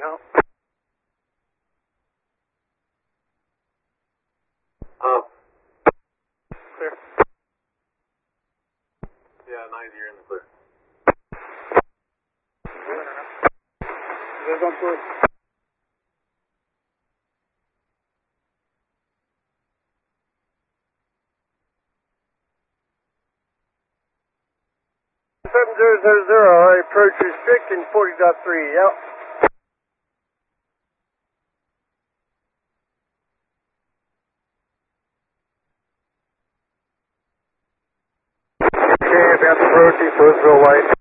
hump. Clear. Yeah, 90, you're in the clear. You guys on course? I approach restricting 40.3, out. Okay, about approaching, so it's real light.